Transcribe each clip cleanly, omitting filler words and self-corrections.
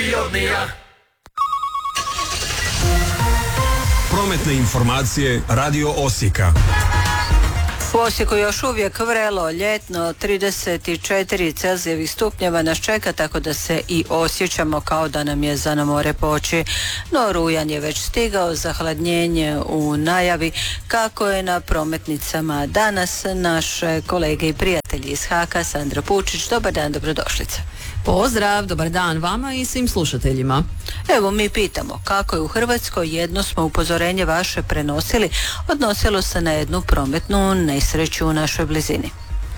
prirodnija. Prometne informacije Radio Osijeka. U Osijeku još uvijek vrelo, ljetno, 34 Celzijevih stupnjeva nas čeka, tako da se i osjećamo kao da nam je za na more poći. No rujan je već stigao, zahladnjenje u najavi. Kako je na prometnicama danas, naše kolege i prijatelji iz HAK-a, Sandra Pučić, dobar dan, dobrodošlice. Pozdrav, dobar dan vama i svim slušateljima. Evo, mi pitamo kako je u Hrvatskoj. Jedno smo upozorenje vaše prenosili, odnosilo se na jednu prometnu nesreću u našoj blizini.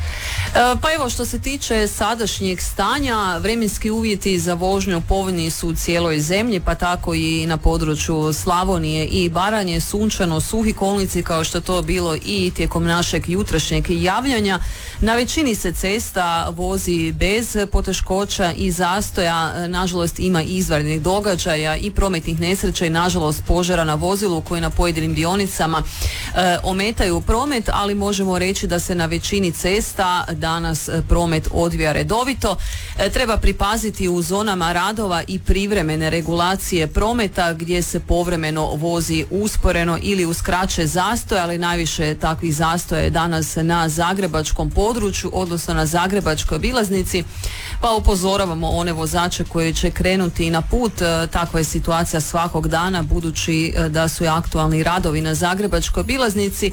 Pa evo, što se tiče sadašnjeg stanja, vremenski uvjeti za vožnju povoljni su u cijeloj zemlji, pa tako i na području Slavonije i Baranje, sunčano, suhi kolnici kao što je to bilo i tijekom našeg jutrašnjeg javljanja. Na većini se cesta vozi bez poteškoća i zastoja, nažalost ima izvanrednih događaja i prometnih nesreća i nažalost požara na vozilu koji na pojedinim dionicama ometaju promet, ali možemo reći da se na većini cesta danas promet odvija redovito. Treba pripaziti u zonama radova i privremene regulacije prometa gdje se povremeno vozi usporeno ili uz kraće zastoje, ali najviše takvih zastoja je danas na zagrebačkom području, odnosno na zagrebačkoj obilaznici, pa upozoravamo one vozače koji će krenuti na put. Takva je situacija svakog dana, budući da su i aktualni radovi na zagrebačkoj obilaznici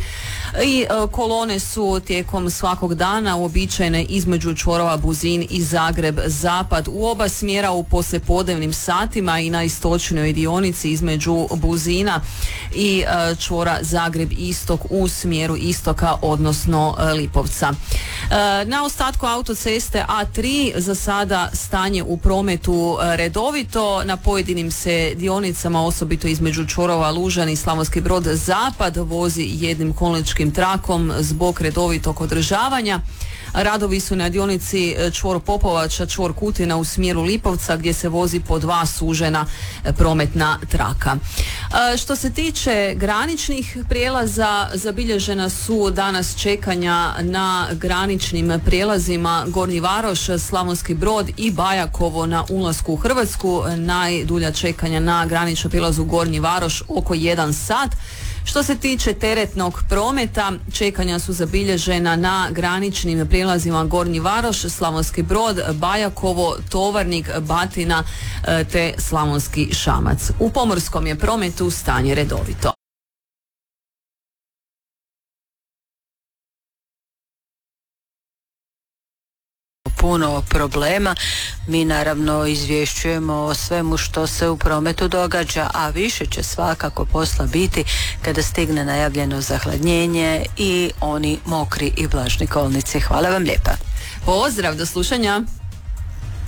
i kolone su tijekom svakog dana uobičajene između čvorova Buzin i Zagreb Zapad u oba smjera u poslijepodnevnim satima i na istočnoj dionici između Buzina i čvora Zagreb Istok u smjeru istoka, odnosno Lipovca. Na ostatku autoceste A3 za sada stanje u prometu redovito, na pojedinim se dionicama, osobito između čvorova Lužani i Slavonski Brod Zapad, vozi jednim kolničkim trakom zbog redovitog održavanja. Radovi su na dionici čvor Popovača, čvor Kutina u smjeru Lipovca gdje se vozi po dva sužena prometna traka. Što se tiče graničnih prijelaza, zabilježena su danas čekanja na graničnim prijelazima Gornji Varoš, Slavonski Brod i Bajakovo na ulasku u Hrvatsku. Najdulja čekanja na graničnom prijelazu Gornji Varoš oko 1 sat. Što se tiče teretnog prometa, čekanja su zabilježena na graničnim prijelazima Gornji Varoš, Slavonski Brod, Bajakovo, Tovarnik, Batina te Slavonski Šamac. U pomorskom je prometu stanje redovito. Puno problema. Mi naravno izvješćujemo o svemu što se u prometu događa, a više će svakako posla biti kada stigne najavljeno zahladnjenje i oni mokri i vlažni kolnici. Hvala vam lijepa. Pozdrav, do slušanja.